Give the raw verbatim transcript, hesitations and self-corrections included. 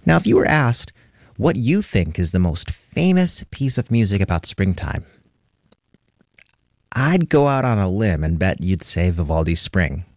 Now, if you were asked what you think is the most famous piece of music about springtime, I'd go out on a limb and bet you'd say Vivaldi's Spring.